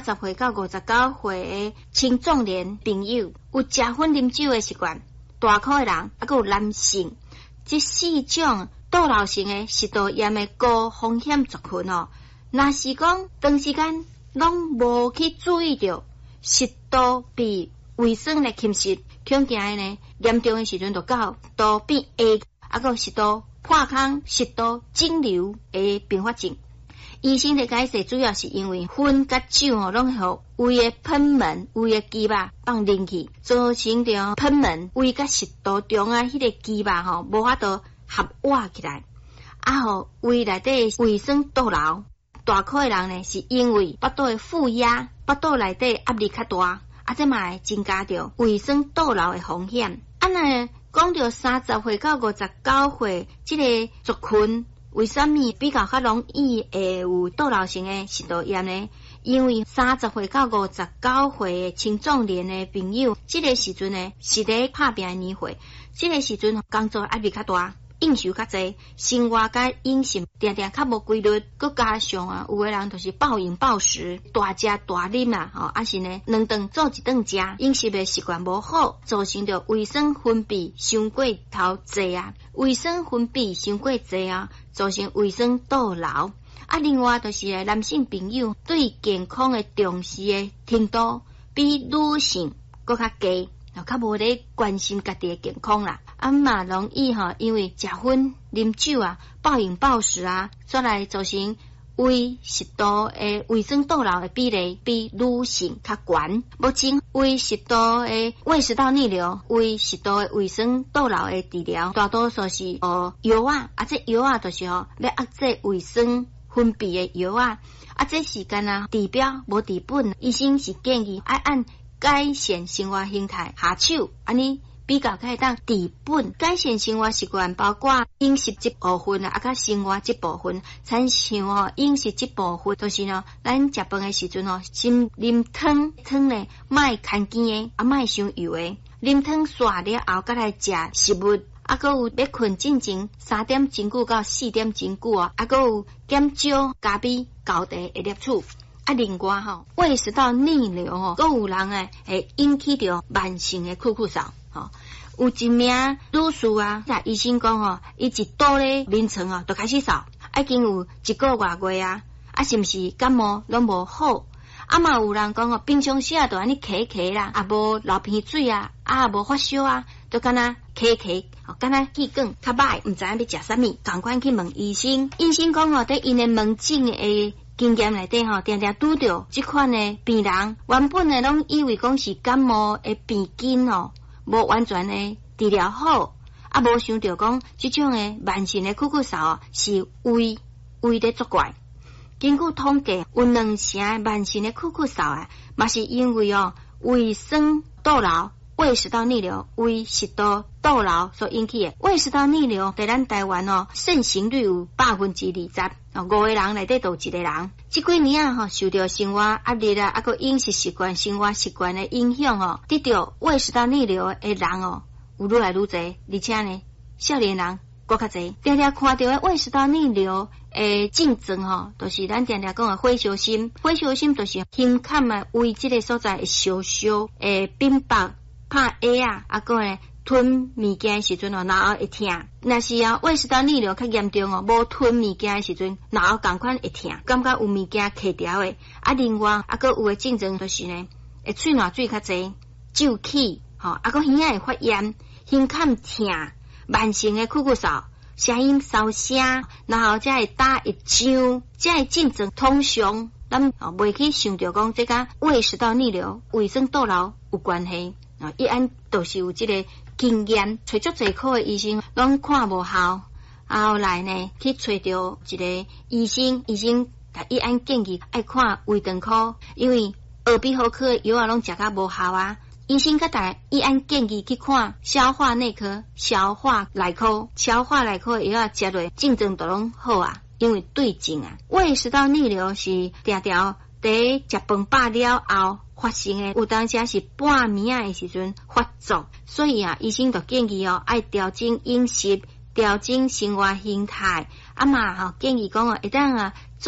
30岁到59岁的青壮年朋友，有食薰啉酒的习惯，大块的人，还有男性，这4种倒流性的食道炎的高风险族群哦。若是讲长时间拢无去注意到食道被卫生来侵蚀，恐惊的呢严重的时阵就到都变下，还有食道破空、食道肿瘤的并发症。医生的解释主要是因为薰甲酒拢互胃的贲门、胃的肌肉放冷气，造成着贲门、胃甲食道中迄个肌肉无法度合握起来，胃内底卫生倒流。大块人呢是因为腹肚的负压，腹肚内底压力较大，这嘛会增加着卫生倒流的风险。呢讲到30岁到59岁这个族群，为什么比较容易会有倒流性的食道炎呢？因为30岁到59岁的青壮年的朋友，这个时阵呢是咧拍拼的年岁，这个时阵工作压力较大，应酬较济，生活甲饮食定定较无规律，佮加上有的人就是暴饮暴食，大食大啉还是呢2顿做1顿食，饮食的习惯无好，造成着卫生分泌伤过头济卫生分泌伤过济造成卫生倒流。另外就是男性朋友对健康的重视的程度比女性更加低，较无咧关心家己的健康啦。嘛容易因为食薰、啉酒暴饮暴食再来造成胃食道的卫生倒流的比例比女性较悬。目前胃食道的胃食道逆流、胃食道的卫生倒流的治疗，大多数是药这药就是要压制卫生分泌的药这时间治标无治本，医生是建议按改善生活形态下手，安尼比较可以当治本。改善生活习惯包括饮食这部分甲生活这部分。参像饮食这部分，就是咱食饭的时阵先啉汤，汤呢莫牵甜的，莫伤油的。啉汤煞了后，再来食食物。还有要困之前3点钟久到4点钟久还有减少咖啡、高茶的摄取。另外胃食道逆流还有人会引起着慢性的酷酷嗽有一名女士医生讲伊一倒咧眠床就开始嗽，已经有1个月是毋是感冒拢无好？嘛有人讲平常时就安尼咳啦，无流鼻水无发烧就敢若咳，敢若气管较歹，毋知影要食啥物，赶快去问医生。医生讲在因的门诊的经验内底定定拄到这款的病人，原本的拢以为讲是感冒的病根无完全的治疗好，无想到讲这种的慢性的酷酷嗽是胃在作怪。根据统计，有2成慢性的酷酷嗽嘛是因为胃酸倒流、胃食道逆流、胃食道倒流所引起的。胃食道逆流在咱台湾盛行率有20%，5个人内底就1个人。这几年受到生活压力还有饮食习惯、生活习惯的影响得到胃食道逆流的人有愈来愈多，而且呢，少年人更较多。常常看到的胃食道逆流的症状就是咱常常讲的火烧心。火烧心就是胸坎胃这个所在会烧冰白、拍痚还有呢吞物件的时阵脑后会痛。若是胃食道逆流较严重无吞物件的时阵脑后同款会痛，感觉有物件卡掉的。另外还有的症状就是呢，会喙烂水较济、皱起还有耳仔会发炎、胸坎痛、慢性的酷酷嗽、声音烧声，然后才会打一张，这个症状通常咱袂去想到讲这甲胃食道逆流、卫生倒流有关系。伊安都是有这个经验，找足侪科的医生拢看无效，后来呢去找到一个医生甲伊安建议爱看胃肠科，因为耳鼻喉科的药拢食甲无效医生甲伊安建议去看消化内科、消化内科的药食落症状都拢好因为对症胃食道逆流是常常在食饭饱了后发生的，有当时是半暝的时阵发作，所以医生就建议爱调整饮食、调整生活形态，嘛建议讲会当做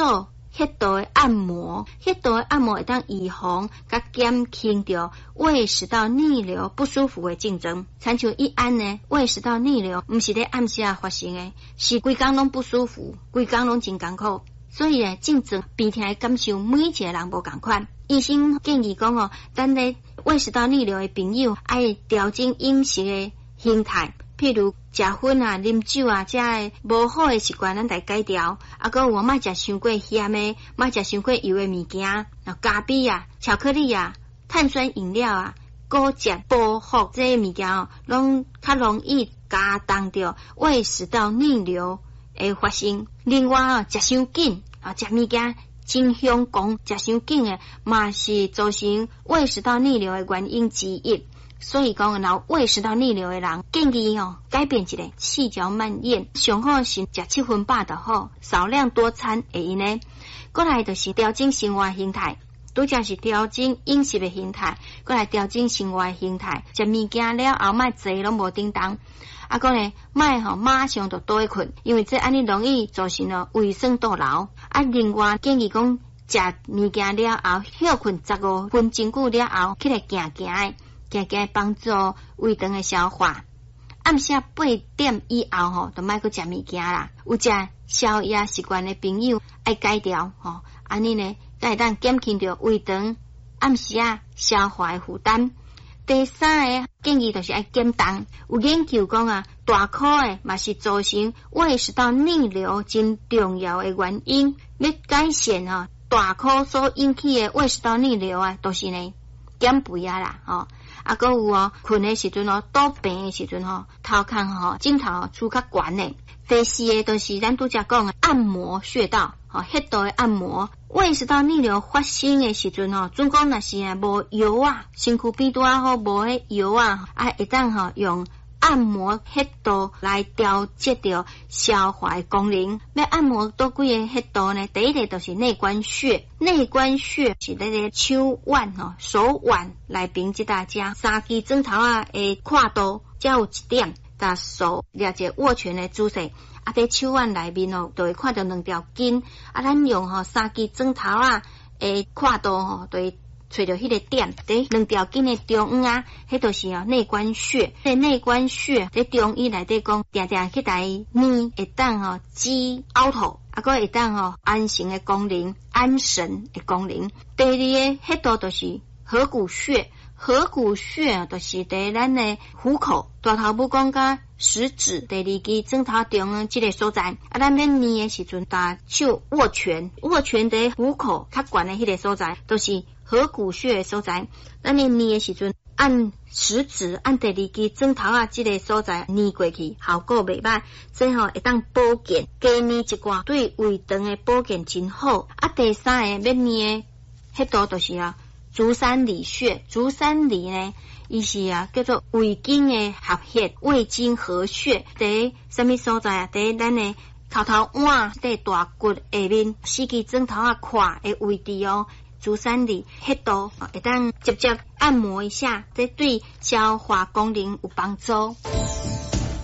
穴道的按摩，穴道的按摩会当预防甲减轻着胃食道逆流不舒服的症状。亲像一按呢，胃食道逆流毋是咧暗时啊发生的，是规工拢不舒服，规工拢真艰苦。所以咧，症状病痛的感受每一个人无共款。医生建议讲哦，咱咧胃食道逆流的朋友爱调整饮食的形态，譬如食薰啊、啉酒啊，这个无好的习惯咱来改掉。还有莫食伤过咸的，莫食伤过油的物件，咖啡啊、巧克力啊、碳酸饮料啊、果汁、薄荷这些物件哦，拢较容易加重着胃食道逆流的发生。另外啊，食伤紧啊，食物件真香讲，食伤紧的嘛是造成胃食道逆流的原因之一。所以讲，若胃食道逆流的人，建议改变一下，细嚼慢咽，上好是食7分饱就好，少量多餐会用呢。过来就是调整生活形态，拄则是调整饮食的形态，过来调整生活的形态，食物件了后莫坐拢无叮当。个呢，莫马上就倒去困，因为这安尼容易造成胃酸倒流。另外建议讲，食物件了后休困15分钟久了后，起来行行帮助胃肠的消化。暗时8点以后就莫去食物件啦。有食宵夜习惯的朋友爱改掉安尼呢，才会当减轻着胃肠暗时消化的负担。第三个建议就是爱减重。有研究讲大口的嘛是造成胃食道逆流真重要的原因。要改善大口所引起的胃食道逆流就是呢减肥啦还有困的时阵倒病的时阵头壳枕头触较悬的。第四个就是咱拄则讲的按摩穴道穴道的按摩。胃食道逆流发生的时阵总讲若是无药身躯边拄好无迄药会当用按摩穴道来调节着消化的功能。要按摩多几个穴道呢？第一个就是内关穴，内关穴是咧个手腕手腕内边即大只三支指头的跨度，才有一点，甲手抓一个握拳的姿势。在手腕内面就会看到2条筋。咱用三支指头的跨度就会找到迄个点，在2条筋的中央迄就是内关穴。在内关穴在中医内底讲，定定去来捏，会当止凹头，会当安神的功能，安神的功能。第二个穴道就是合谷穴。合谷穴就是在咱的虎口大头拇公甲食指第2支指头中这个所在。咱要捏的时阵，把手握拳在虎口较悬的迄个所在，都是合谷穴的所在。咱咧捏的时阵，按食指按第2支指头这个所在捏过去，效果袂歹。这会当保健，加捏一寡对胃肠的保健真好。第三个要捏的迄道就是足三里穴。足三里呢，伊是叫做胃经的合穴，胃经合穴。在什么所在在咱的头头腕在大骨下面4支指头胯的位置足三里穴道会当直接按摩一下，这对消化功能有帮助。